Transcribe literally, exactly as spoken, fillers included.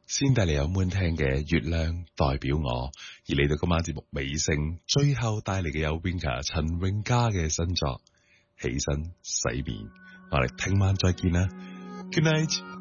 先帶嚟有 moon 聽嘅月亮代表我，而嚟到今晚節目尾聲，最後帶嚟嘅有 Winka 陳永嘉嘅新作起身洗面，我哋聽晚再見啦 ，Good night。